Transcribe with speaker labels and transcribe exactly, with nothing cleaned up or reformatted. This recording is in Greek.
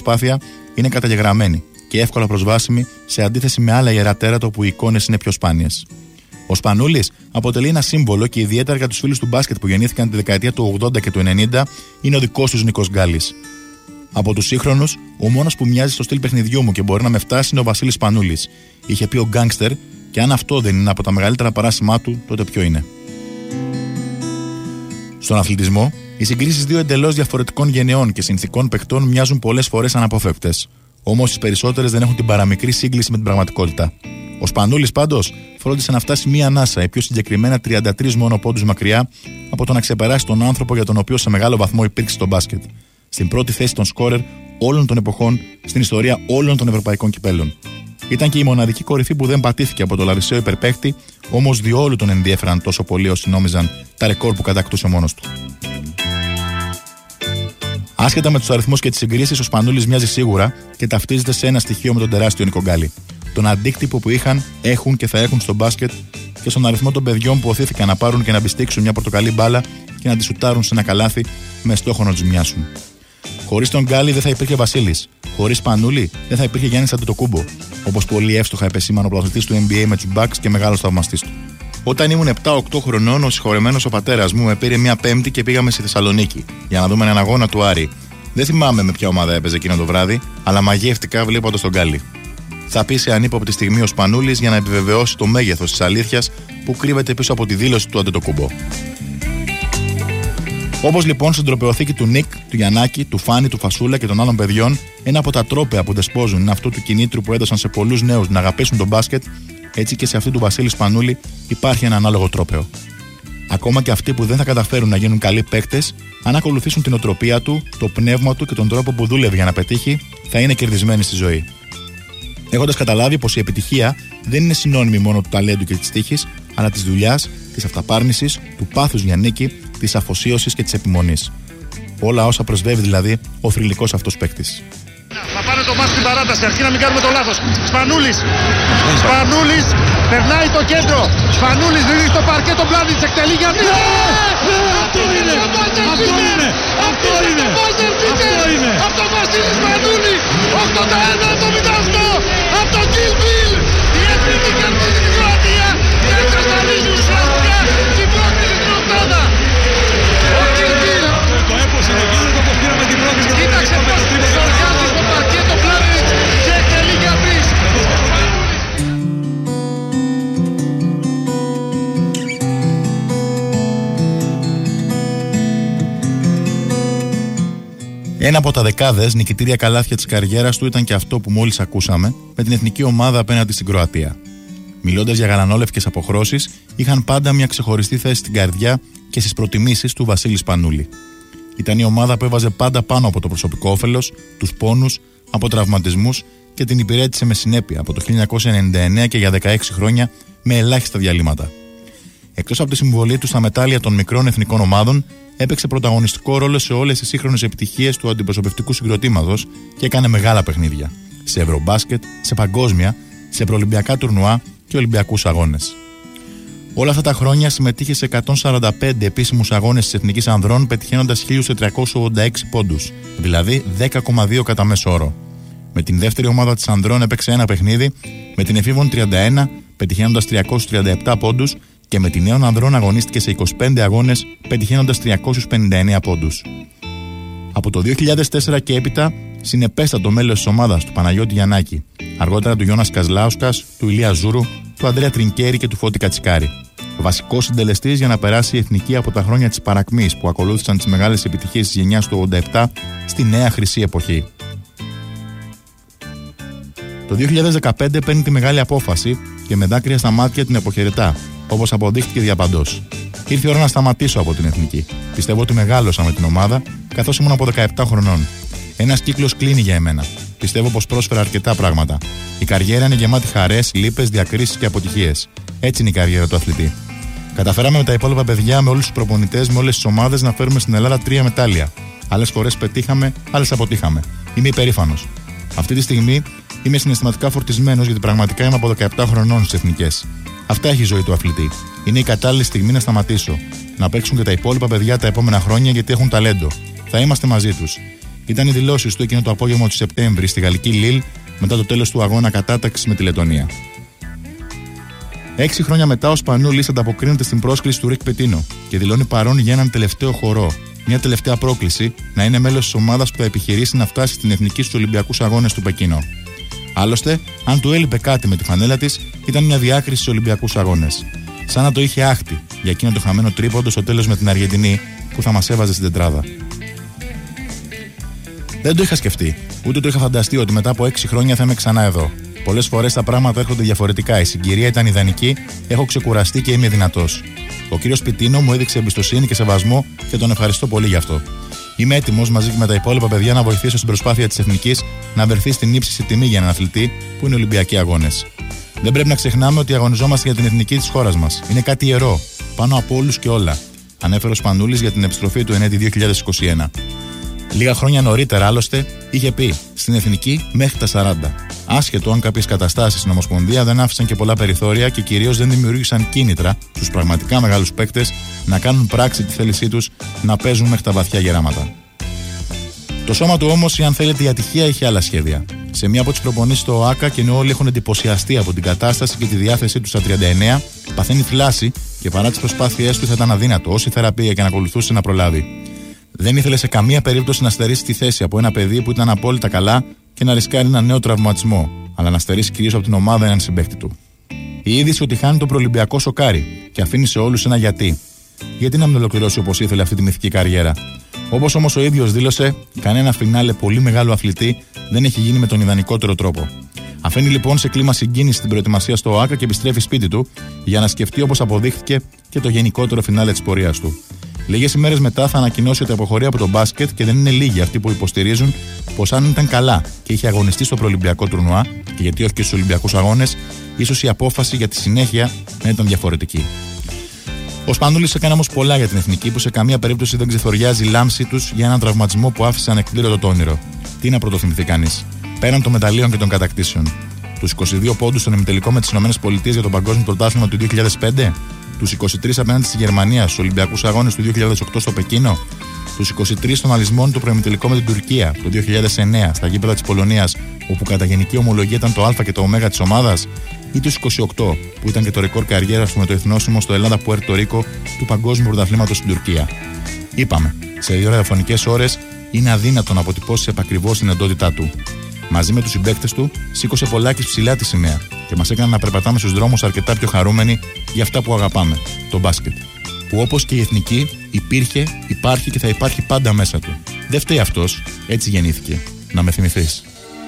Speaker 1: προσπάθεια είναι καταγεγραμμένη και εύκολα προσβάσιμη σε αντίθεση με άλλα ιερά τέρατα όπου οι εικόνες είναι πιο σπάνιες. Ο Σπανούλης αποτελεί ένα σύμβολο και ιδιαίτερα για τους φίλους του μπάσκετ που γεννήθηκαν τη δεκαετία του ογδόντα και του ενενήντα είναι ο δικός τους Νίκος Γκάλης. Από τους σύγχρονους, ο μόνος που μοιάζει στο στυλ παιχνιδιού μου και μπορεί να με φτάσει είναι ο Βασίλης Σπανούλης. Είχε πει ο γκάνγκστερ, και αν αυτό δεν είναι από τα μεγαλύτερα παράσημά του, τότε ποιο είναι? Στον αθλητισμό, οι συγκρίσεις δύο εντελώς διαφορετικών γενεών και συνθηκών παιχτών μοιάζουν πολλές φορές αναπόφευκτες. Όμως οι περισσότερες δεν έχουν την παραμικρή σύγκληση με την πραγματικότητα. Ο Σπανούλης πάντως φρόντισε να φτάσει μία ανάσα, ή πιο συγκεκριμένα τριάντα τρεις μόνο πόντους μακριά, από το να ξεπεράσει τον άνθρωπο για τον οποίο σε μεγάλο βαθμό υπήρξε στο μπάσκετ. Στην πρώτη θέση των σκόρερ όλων των εποχών, στην ιστορία όλων των ευρωπαϊκών κυπέλων. Ήταν και η μοναδική κορυφή που δεν πατήθηκε από το λαρισαίο υπερπαίχτη, όμως διόλου τον ενδιέφεραν τόσο πολύ όσοι νόμιζαν τα ρεκόρ που κατακτούσε μόνος του. Άσχετα με τους αριθμούς και τις συγκρίσεις, ο Σπανούλης μοιάζει σίγουρα και ταυτίζεται σε ένα στοιχείο με τον τεράστιο Νίκο Γκάλη. Τον αντίκτυπο που είχαν, έχουν και θα έχουν στο μπάσκετ και στον αριθμό των παιδιών που οθήθηκαν να πάρουν και να μπιστήξουν μια πορτοκαλί μπάλα και να τη σουτάρουν σε ένα καλάθι με στόχο να τους ζημιάσουν. Χωρίς τον Γκάλη δεν θα υπήρχε Βασίλης. Χωρίς Σπανούλη δεν θα υπήρχε Γιάννης Αντετοκούμπο, όπως πολύ εύστοχα επεσήμανε ο πρωταθλητής του N B A με τους Bucks και μεγάλος θαυμαστής του. Όταν ήμουν επτά οκτώ χρονών, ο συγχωρεμένος ο πατέρας μου με πήρε μια Πέμπτη και πήγαμε στη Θεσσαλονίκη για να δούμε έναν αγώνα του Άρη. Δεν θυμάμαι με ποια ομάδα έπαιζε εκείνο το βράδυ, αλλά μαγεύτηκα βλέποντας τον Γκάλη. Θα πει σε ανύποπτη στιγμή ο Σπανούλης για να επιβεβαιώσει το μέγεθος της αλήθειας που κρύβεται πίσω από τη δήλωση του Αντετοκούμπο. Όπως λοιπόν στην τροπαιοθήκη του Νικ, του Γιαννάκη, του Φάνη, του Φασούλα και των άλλων παιδιών, ένα από τα τρόπαια που δεσπόζουν είναι αυτού του κινήτρου που έδωσαν σε πολλούς νέους να αγαπήσουν τον μπάσκετ, έτσι και σε αυτή του Βασίλη Σπανούλη υπάρχει ένα ανάλογο τρόπαιο. Ακόμα και αυτοί που δεν θα καταφέρουν να γίνουν καλοί παίκτες, αν ακολουθήσουν την οτροπία του, το πνεύμα του και τον τρόπο που δούλευε για να πετύχει, θα είναι κερδισμένοι στη ζωή. Έχοντας καταλάβει πως η επιτυχία δεν είναι συνώνυμη μόνο του ταλέντου και της τύχης, αλλά της δουλειάς, της αυταπάρνησης, του πάθους για νίκη, της αφοσίωσης και της επιμονής. Όλα όσα προσβεύει δηλαδή ο θρυλικός αυτός παίκτης.
Speaker 2: Θα πάνε το μάτς στην παράταση, αρκεί να μην κάνουμε το λάθος. Σπανούλης, Σπανούλης, περνάει το κέντρο. Σπανούλης δίνει στο παρκέ τον Πλάνιτς, εκτελεί για δύο. Αυτό είναι, αυτό είναι, αυτό είναι, αυτό είναι. Από τον Βασίλη Σπανούλη, ογδόντα ένα εβδομήντα οκτώ, από τον Kill Bill. Η εθνική κερδίζει την Κροατία και εξασφαλίζει ουσιαστικά την πρόκληση στην οκτάδα. Ο Kill Bill. Το έπος είναι γύρω το πως πήραμε την πρόκληση. Κοίταξε πως σοριάζει στο παρκέ το Πλάνιτς και εκτελεί για τρεις.
Speaker 1: Ένα από τα δεκάδες νικητήρια καλάθια της καριέρας του ήταν και αυτό που μόλις ακούσαμε με την εθνική ομάδα απέναντι στην Κροατία. Μιλώντας για γαλανόλευκες αποχρώσεις, είχαν πάντα μια ξεχωριστή θέση στην καρδιά και στις προτιμήσεις του Βασίλη Σπανούλη. Ήταν η ομάδα που έβαζε πάντα πάνω από το προσωπικό όφελος, τους πόνους, από τραυματισμούς και την υπηρέτησε με συνέπεια από το χίλια εννιακόσια ενενήντα εννέα και για δεκαέξι χρόνια με ελάχιστα διαλύματα. Εκτός από τη συμβολή του στα μετάλλια των μικρών εθνικών ομάδων, έπαιξε πρωταγωνιστικό ρόλο σε όλες τις σύγχρονες επιτυχίες του αντιπροσωπευτικού συγκροτήματος και έκανε μεγάλα παιχνίδια. Σε ευρωμπάσκετ, σε παγκόσμια, σε προολυμπιακά τουρνουά και ολυμπιακούς αγώνες. Όλα αυτά τα χρόνια συμμετείχε σε εκατόν σαράντα πέντε επίσημους αγώνες της Εθνικής Ανδρών, πετυχαίνοντας χίλια τετρακόσιους ογδόντα έξι πόντους, δηλαδή δέκα κόμμα δύο κατά μέσο όρο. Με την δεύτερη ομάδα της Ανδρών έπαιξε ένα παιχνίδι, με την εφήβων τριάντα ένα, πετυχαίνοντας τριακόσιους τριάντα επτά πόντους, και με την νέων Ανδρών αγωνίστηκε σε είκοσι πέντε αγώνες, πετυχαίνοντας τριακόσιους πενήντα εννέα πόντους. Από το δύο χιλιάδες τέσσερα και έπειτα, συνεπέστατο μέλος της ομάδας του Παναγιώτη Γιαννάκη, αργότερα του Γιώνας Καζλάουσκας, του Ηλία Ζούρου, του Ανδρέα Τρινκέρη και του Φώτη Κατσικάρη. Βασικός συντελεστής για να περάσει η εθνική από τα χρόνια της παρακμής που ακολούθησαν τις μεγάλες επιτυχίες της γενιάς του ογδόντα επτά στη νέα χρυσή εποχή. Το δύο χιλιάδες δεκαπέντε παίρνει τη μεγάλη απόφαση και με δάκρυα στα μάτια την αποχαιρετά, όπως αποδείχτηκε διαπαντός. Ήρθε η ώρα να σταματήσω από την εθνική. Πιστεύω ότι μεγάλωσα με την ομάδα, καθώς ήμουν από δεκαεπτά χρονών. Ένας κύκλος κλείνει για εμένα. Πιστεύω πως πρόσφερα αρκετά πράγματα. Η καριέρα είναι γεμάτη χαρές, λύπες, διακρίσεις και αποτυχίες. Έτσι είναι η καριέρα του αθλητή. Καταφέραμε με τα υπόλοιπα παιδιά, με όλους τους προπονητές, με όλες τις ομάδες να φέρουμε στην Ελλάδα τρία μετάλλια. Άλλες φορές πετύχαμε, άλλες αποτύχαμε. Είμαι υπερήφανος. Αυτή τη στιγμή είμαι συναισθηματικά φορτισμένος γιατί πραγματικά είμαι από δεκαεπτά χρονών στις εθνικές. Αυτά έχει η ζωή του αθλητή. Είναι η κατάλληλη στιγμή να σταματήσω. Να παίξουν και τα υπόλοιπα παιδιά τα επόμενα χρόνια γιατί έχουν ταλέντο. Θα είμαστε μαζί τους. Ήταν οι δηλώσεις του εκείνο το απόγευμα του Σεπτέμβρη στη γαλλική Λίλ μετά το τέλος του αγώνα κατάταξης με τη Λετωνία. Έξι χρόνια μετά, ο Σπανούλης ανταποκρίνεται στην πρόσκληση του Ρικ Πετίνο και δηλώνει παρόν για έναν τελευταίο χορό, μια τελευταία πρόκληση να είναι μέλος της ομάδας που θα επιχειρήσει να φτάσει στην εθνική στους Ολυμπιακούς Αγώνες του Πεκίνο. Άλλωστε, αν του έλειπε κάτι με τη φανέλα της, ήταν μια διάκριση στους Ολυμπιακούς Αγώνες. Σαν να το είχε άχτη για εκείνο το χαμένο τρίποντο στο τέλος με την Αργεντινή που θα μας έβαζε στην τετράδα. Δεν το είχα σκεφτεί, ούτε το είχα φανταστεί ότι μετά από έξι χρόνια θα είμαι ξανά εδώ. Πολλές φορές τα πράγματα έρχονται διαφορετικά. Η συγκυρία ήταν ιδανική, έχω ξεκουραστεί και είμαι δυνατός. Ο κύριος Πιτίνο μου έδειξε εμπιστοσύνη και σεβασμό και τον ευχαριστώ πολύ γι' αυτό. Είμαι έτοιμος μαζί και με τα υπόλοιπα παιδιά να βοηθήσω στην προσπάθεια της εθνικής να βρεθεί στην ύψιστη τιμή για έναν αθλητή που είναι Ολυμπιακοί Αγώνες. Δεν πρέπει να ξεχνάμε ότι αγωνιζόμαστε για την εθνική της χώρας μας. Είναι κάτι ιερό, πάνω από όλους και όλα, ανέφερε ο Σπανούλης για την επιστροφή του εν έτη δύο χιλιάδες είκοσι ένα. Λίγα χρόνια νωρίτερα, άλλωστε, είχε πει στην εθνική μέχρι τα σαράντα. Άσχετο αν κάποιες καταστάσεις στην Ομοσπονδία δεν άφησαν και πολλά περιθώρια και κυρίως δεν δημιούργησαν κίνητρα στους πραγματικά μεγάλους παίκτες να κάνουν πράξη τη θέλησή τους να παίζουν μέχρι τα βαθιά γεράματα. Το σώμα του όμως, αν θέλετε, η ατυχία είχε άλλα σχέδια. Σε μία από τις προπονήσεις στο ΟΑΚΑ, και ενώ όλοι έχουν εντυπωσιαστεί από την κατάσταση και τη διάθεσή του στα τριάντα εννέα, παθαίνει θλάση και παρά τις προσπάθειές του θα ήταν αδύνατο όση θεραπεία και να ακολουθούσε να προλάβει. Δεν ήθελε σε καμία περίπτωση να στερήσει τη θέση από ένα παιδί που ήταν απόλυτα καλά και να ρισκάρει ένα νέο τραυματισμό, αλλά να στερήσει κυρίως από την ομάδα έναν συμπαίκτη του. Η είδηση ότι χάνει τον προολυμπιακό σοκάρει και αφήνει σε όλους ένα γιατί. Γιατί να μην ολοκληρώσει όπως ήθελε αυτή τη μυθική καριέρα. Όπως όμως ο ίδιος δήλωσε, κανένα φινάλε πολύ μεγάλο αθλητή δεν έχει γίνει με τον ιδανικότερο τρόπο. Αφήνει λοιπόν σε κλίμα συγκίνηση την προετοιμασία στο ΟΑΚΑ και επιστρέφει σπίτι του για να σκεφτεί, όπως αποδείχθηκε, και το γενικότερο φινάλε της πορείας του. Λίγες ημέρες μετά θα ανακοινώσει ότι αποχωρεί από το μπάσκετ και δεν είναι λίγοι αυτοί που υποστηρίζουν πως αν ήταν καλά και είχε αγωνιστεί στο προολυμπιακό τουρνουά, και γιατί όχι και στους Ολυμπιακούς Αγώνες, ίσως η απόφαση για τη συνέχεια να ήταν διαφορετική. Ο Σπανούλης έκανε όμως πολλά για την εθνική που σε καμία περίπτωση δεν ξεθοριάζει η λάμψη τους για έναν τραυματισμό που άφησε ανεκπλήρωτο το όνειρο. Τι να πρωτοθυμηθεί κανείς, πέραν των μεταλλίων και των κατακτήσεων. Τους είκοσι δύο πόντους στον ημιτελικό με τις ΗΠΑ για το Παγκόσμιο Πρωτάθλημα του δύο χιλιάδες πέντε, τους είκοσι τρεις απέναντι στη Γερμανία στους Ολυμπιακούς Αγώνες του δύο χιλιάδες οκτώ στο Πεκίνο, τους είκοσι τρεις στον αλυσμόν του προημιτελικό με την Τουρκία το δύο χιλιάδες εννέα στα γήπεδα της Πολωνίας, όπου κατά γενική ομολογία ήταν το Α και το Ω της ομάδας, ή τους είκοσι οκτώ που ήταν και το ρεκόρ καριέρας του με το εθνόσημο στο Ελλάδα Πουέρτο Ρίκο του Παγκόσμιου Πρωταθλήματος στην Τουρκία. Είπαμε, σε δύο ραδιοφωνικές ώρες είναι αδύνατο να αποτυπώσει επακριβώς την εντότητά του. Μαζί με τους συμπαίκτες του, σήκωσε πολλάκις ψηλά τη σημαία και μας έκανε να περπατάμε στους δρόμους αρκετά πιο χαρούμενοι για αυτά που αγαπάμε, το μπάσκετ. Που όπως και η εθνική υπήρχε, υπάρχει και θα υπάρχει πάντα μέσα του. Δεν φταίει αυτός, έτσι γεννήθηκε. Να με θυμηθείς.